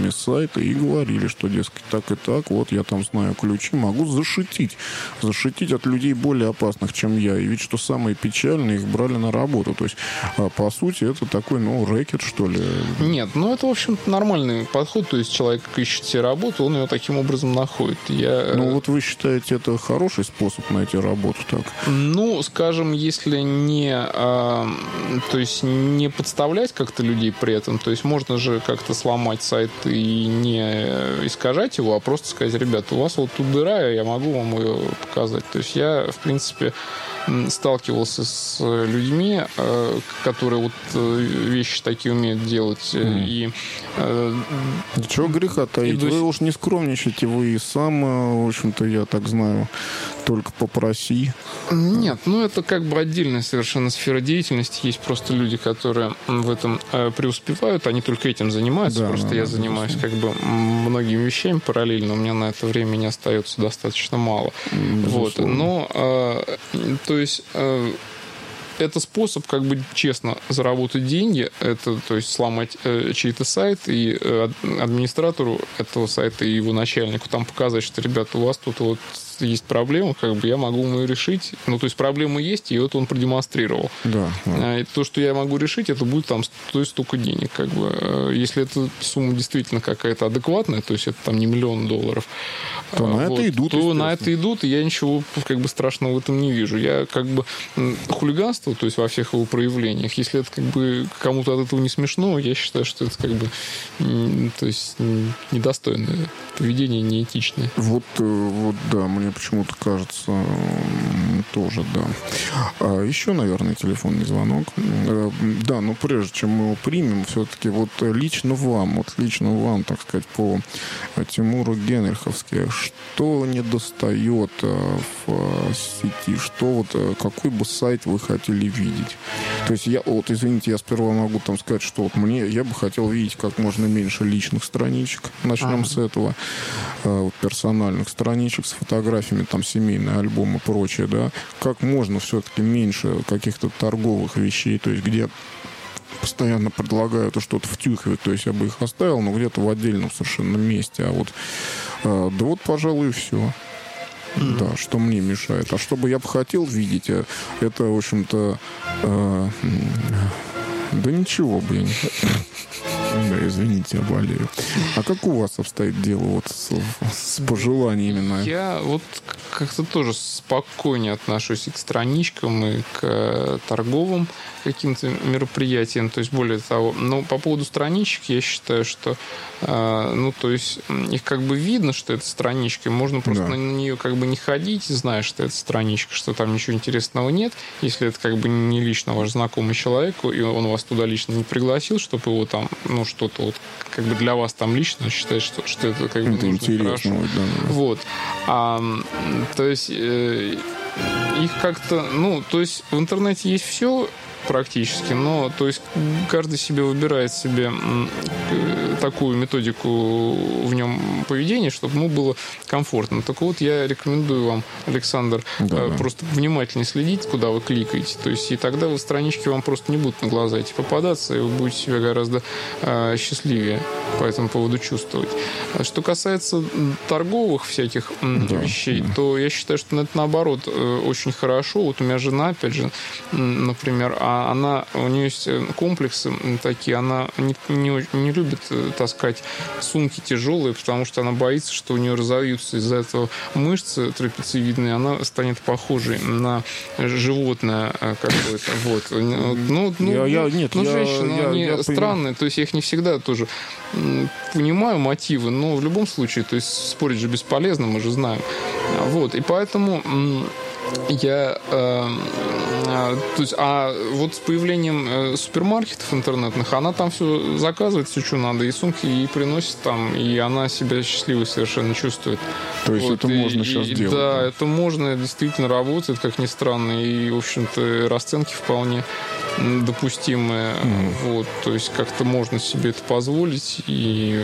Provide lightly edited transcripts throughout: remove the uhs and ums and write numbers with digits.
владельцами сайта и говорили, что, дескать, так и так, вот я там знаю ключи, могу зашитить от людей более опасных, чем я. И ведь, что самое печальное, их брали на работу. То есть, по сути, это такой, рэкет, что ли. Нет, это, в общем-то, нормальный подход. То есть человек ищет себе работу, он ее таким образом находит. Вот вы считаете, это хороший способ найти работу, так? Скажем, если не подставлять как-то людей при этом, то есть можно же как-то сломать сайт и не искажать его, а просто сказать: ребята, у вас вот тут дыра, я могу вам ее показать. То есть я, в принципе, сталкивался с людьми, которые вещи такие умеют делать. И чего греха таить? Вы уж не скромничаете, вы и сам, в общем-то, я так знаю, только попроси. Нет, это как бы отдельная совершенно сфера деятельности. Есть просто люди, которые в этом преуспевают, они только этим занимаются. Я занимаюсь как бы многими вещами параллельно, у меня на это времени остается достаточно мало. То есть это способ как бы честно заработать деньги. Это, то есть, сломать чей-то сайт и администратору этого сайта и его начальнику там показать, что, ребята, у вас тут есть проблема, как бы я могу ее решить. То есть проблема есть, и он продемонстрировал. Да. И то, что я могу решить, это будет там стоить столько денег. Как бы. Если эта сумма действительно какая-то адекватная, то есть это там не $1 миллион, то на это идут. То на это идут, и я ничего как бы страшного в этом не вижу. Я как бы хулиганство, то есть во всех его проявлениях, если это как бы кому-то от этого не смешно, я считаю, что это как бы то есть недостойное поведение, неэтичное. Да, мне почему-то кажется, тоже, да. Еще, наверное, телефонный звонок. Да, но прежде чем мы его примем, все-таки лично вам, так сказать, по Тимуру Генриховски, что недостает в сети? Какой бы сайт вы хотели видеть? То есть извините, я сперва могу сказать, что я бы хотел видеть как можно меньше личных страничек. Начнем с этого. Персональных страничек с фотографиями, там, семейные альбомы и прочее, да. Как можно все-таки меньше каких-то торговых вещей, то есть где постоянно предлагают что-то втюхивать, то есть я бы их оставил, но где-то в отдельном совершенно месте. Пожалуй, и все. Да, что мне мешает. А что бы я бы хотел видеть, это, в общем-то, да ничего бы я не хотел. Да, извините, я болею. А как у вас обстоит дело с пожеланиями? Я как-то тоже спокойнее отношусь и к страничкам, и к торговым каким-то мероприятиям. То есть, более того, по поводу страничек я считаю, что то есть их как бы видно, что это страничка, можно просто на нее как бы не ходить, зная, что это страничка, что там ничего интересного нет. Если это как бы не лично ваш знакомый человек, и он вас туда лично не пригласил, чтобы его там, что-то как бы для вас там лично считать, что это как бы это интересно, хорошо. То есть их как-то, то есть в интернете есть все практически, но то есть каждый себе выбирает себе такую методику в нем поведения, чтобы ему было комфортно. Так я рекомендую вам, Александр, просто внимательнее следить, куда вы кликаете. То есть и тогда странички вам просто не будут на глаза эти попадаться, и вы будете себя гораздо счастливее по этому поводу чувствовать. Что касается торговых всяких вещей, то я считаю, что это наоборот очень хорошо. У меня жена, опять же, например, у нее есть комплексы такие, она не любит таскать сумки тяжелые, потому что она боится, что у нее разовьются из-за этого мышцы трапециевидные, она станет похожей на животное какое-то. Женщины, они странные, то есть я их не всегда тоже понимаю, мотивы, но в любом случае, то есть спорить же бесполезно, мы же знаем. И поэтому с появлением супермаркетов интернетных, она там все заказывает, все, что надо, и сумки ей приносит там, и она себя счастливой совершенно чувствует. То есть это можно сейчас делать? Да, это можно, действительно работает, как ни странно, и, в общем-то, расценки вполне допустимые. То есть как-то можно себе это позволить, и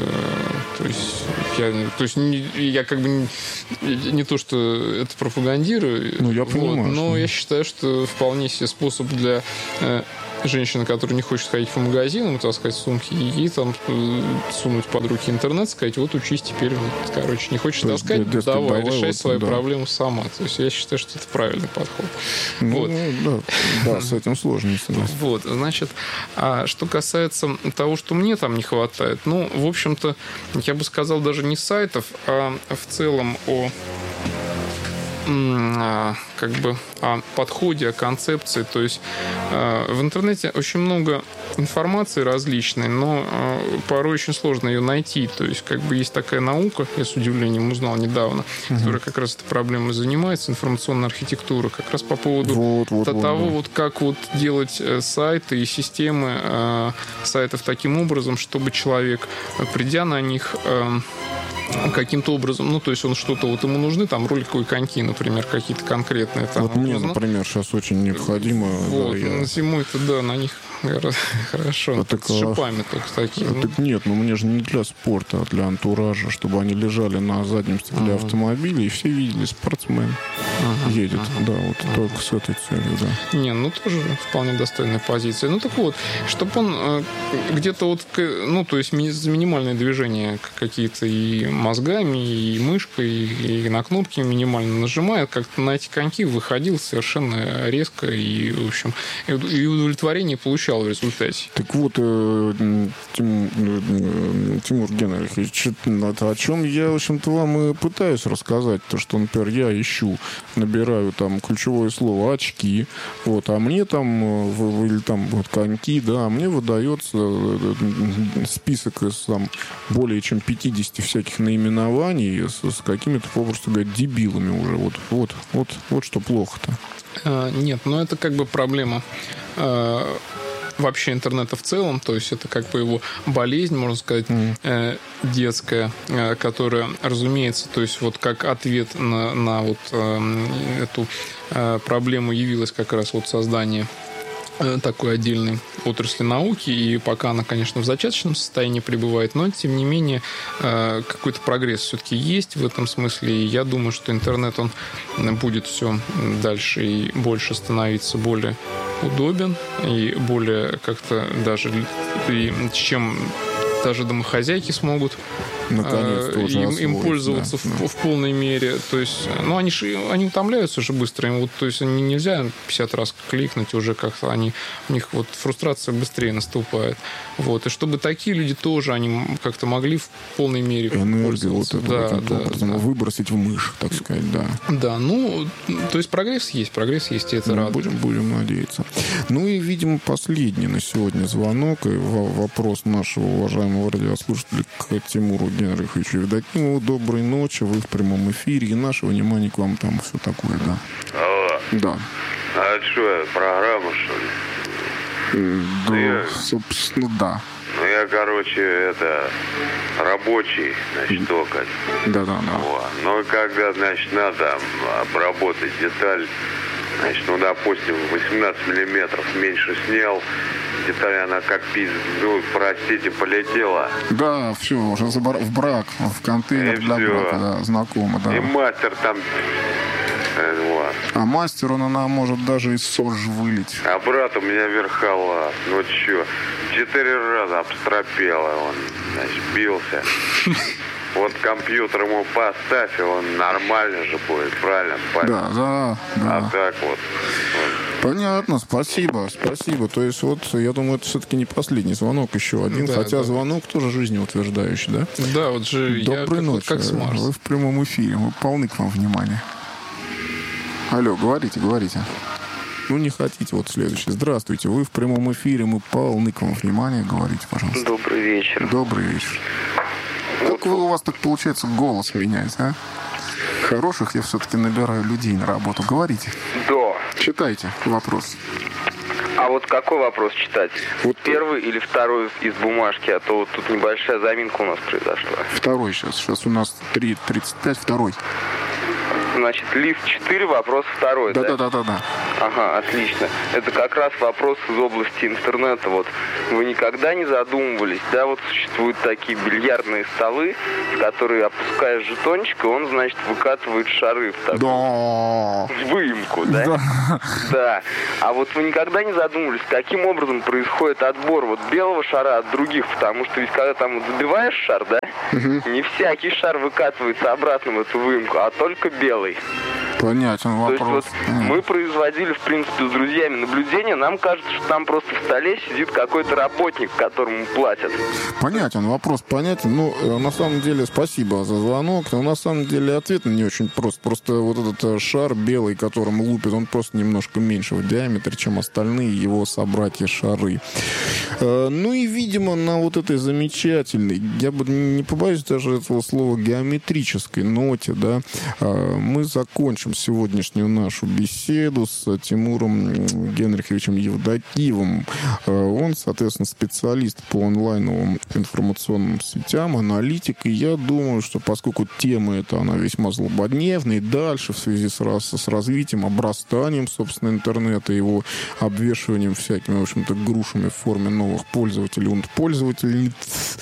я как бы не то, что это пропагандирую, я понимаю, но я считаю, что вполне себе способ для женщина, которая не хочет ходить по магазинам, таскать сумки, и там сунуть под руки интернет, сказать, вот учись теперь, вот, короче, не хочешь таскать, давай, решай вот, свои проблемы сама. То есть я считаю, что это правильный подход. Ну, вот. Да, с этим сложно, не согласен. Вот, значит, а что касается того, что мне там не хватает, ну, в общем-то, я бы сказал, даже не сайтов, а в целом о подходе, о концепции. То есть в интернете очень много информации различной, но порой очень сложно ее найти. То есть как бы есть такая наука, я с удивлением узнал недавно, которая как раз этой проблемой занимается, информационная архитектура, как раз по поводу того, как вот делать сайты и системы сайтов таким образом, чтобы человек, придя на них, каким-то образом, ну, то есть он что-то, вот ему нужны там роликовые коньки, например, какие-то конкретные. Там, вот мне, например, сейчас очень необходимо. Вот, да, зимой-то, да, на них хорошо. С шипами только такие. Так нет, ну мне же не для спорта, а для антуража, чтобы они лежали на заднем стекле автомобиля, и все видели, спортсмен едет. Да, вот только с этой целью, да. Не, ну тоже вполне достойная позиция. Ну так вот, чтобы он где-то вот, ну, то есть за минимальные движения какие-то и мозгами, и мышкой, и на кнопки минимально нажимая, как-то на эти коньки выходил совершенно резко, и, в общем, и удовлетворение получал в результате. Так вот, Тимур Генрихович, о чем я, в общем-то, вам и пытаюсь рассказать, то, что, например, я ищу, набираю там ключевое слово «очки», вот, а мне там, или там вот коньки, да, а мне выдается список из там более чем 50 всяких наименований с какими-то, попросту говоря, дебилами уже. Вот что плохо-то. Нет, ну это как бы проблема вообще интернета в целом, то есть это как бы его болезнь, можно сказать, детская, которая, разумеется, то есть вот как ответ на вот эту проблему явилось как раз вот создание такой отдельной отрасли науки, и пока она, конечно, в зачаточном состоянии пребывает, но, тем не менее, какой-то прогресс все-таки есть в этом смысле, и я думаю, что интернет, он будет все дальше и больше становиться более удобен, и более как-то даже, чем даже домохозяйки смогут им пользоваться в полной мере. То есть, ну, они утомляются уже быстро. Им вот, то есть, нельзя 50 раз кликнуть, уже как-то у них вот фрустрация быстрее наступает. Вот. И чтобы такие люди тоже, они как-то могли в полной мере энергию вот это выбросить в мышь, так сказать, да. Да, ну, то есть прогресс есть, и это радует. Будем надеяться. Ну и, видимо, последний на сегодня звонок и вопрос нашего уважаемого радиослушателя к Тимуру Генриховичу Евдокимову. Доброй ночи, вы в прямом эфире, и наше внимание к вам там все такое, да. Алло. Да. А это что, программа, что ли? Да, собственно, да. Ну, я, короче, рабочий, значит, только. Да. Вот. Ну, когда, значит, надо обработать деталь, значит, ну, допустим, 18 миллиметров меньше снял, деталь, она как простите, полетела. Да, все, уже в брак, в контейнер для брака, да, знакомо, да. И мастер там... Вот. А мастер, она может даже из СОЖ вылить. А брат у меня верхолаз. Ну чё, 4 раза обстропело он, значит, бился. Вот компьютер ему поставь, и он нормально же будет, правильно? Да. А так вот. Понятно, спасибо. То есть вот, я думаю, это все-таки не последний звонок, еще один, да, хотя звонок тоже жизнеутверждающий, да? Да, вот же доброй ночи, как с Марса. Вы в прямом эфире, мы полны к вам внимания. Алло, говорите. Ну, не хотите, вот следующий. Здравствуйте, вы в прямом эфире, мы полны к вам внимания, говорите, пожалуйста. Добрый вечер. Добрый вечер. Как у вас так получается голос менять, а? Хороших я все-таки набираю людей на работу. Говорите. Да. Читайте вопрос. А вот какой вопрос читать? Вот первый или второй из бумажки? А то вот тут небольшая заминка у нас произошла. Второй сейчас. Сейчас у нас 3:35, второй. Значит, лист 4, вопрос второй, да? Да. Ага, отлично. Это как раз вопрос из области интернета. Вот вы никогда не задумывались, да, вот существуют такие бильярдные столы, в которые опускаешь жетончик, и он, значит, выкатывает шары в такую выемку, да? Да. А вот вы никогда не задумывались, каким образом происходит отбор вот белого шара от других? Потому что ведь когда там вот забиваешь шар, да, не всякий шар выкатывается обратно в эту выемку, а только белый. Понятен вопрос. То есть вот мы производили, в принципе, с друзьями наблюдение. Нам кажется, что там просто в столе сидит какой-то работник, которому платят. Понятен, вопрос понятен. Ну, на самом деле, спасибо за звонок. Но на самом деле ответ не очень прост. Просто вот этот шар белый, которым лупит, он просто немножко меньше в диаметре, чем остальные его собратья-шары. Ну и, видимо, на вот этой замечательной, я бы не побоюсь даже этого слова, геометрической ноте, да, мы закончим сегодняшнюю нашу беседу с Тимуром Генриховичем Евдокиевым. Он, соответственно, специалист по онлайновым информационным сетям, аналитик. И я думаю, что поскольку тема эта, она весьма злободневная, и дальше в связи с развитием, обрастанием, собственно, интернета, его обвешиванием всякими, в общем-то, грушами в форме новых пользователей, пользовательниц,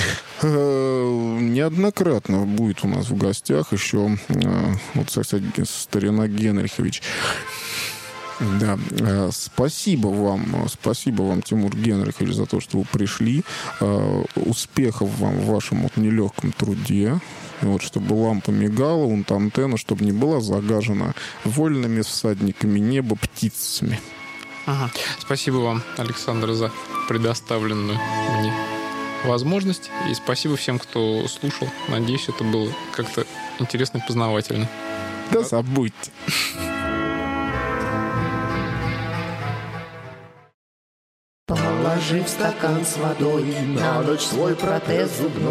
неоднократно будет у нас в гостях еще, вот, кстати, старина Генрихович. Да, спасибо вам, Тимур Генрихович, за то, что вы пришли. Успехов вам в вашем вот нелегком труде. Вот, чтобы лампа мигала, вон антенна, чтобы не была загажена вольными всадниками неба птицами. Ага. Спасибо вам, Александр, за предоставленную мне возможность. И спасибо всем, кто слушал. Надеюсь, это было как-то интересно и познавательно. Да забудьте. Положив стакан с водой на ночь свой протез зубной.